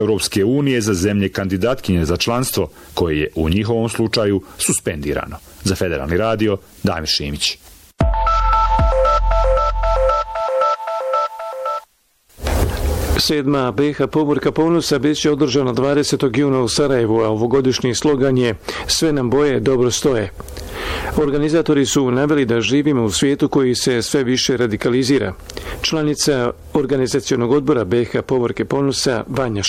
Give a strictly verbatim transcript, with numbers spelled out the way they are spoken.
Europske unije za zemlje kandidatkinje za članstvo, koje je u njihovom slučaju suspendirano. Za Federalni radio, Damir Šimić. Sedma B iH povorka ponosa bit će održana dvadesetog juna u Sarajevu, a ovogodišnji slogan je "Sve nam boje dobro stoje". Organizatori su naveli da živimo u svijetu koji se sve više radikalizira. Članica organizacionog odbora B iH povorke ponosa Vanja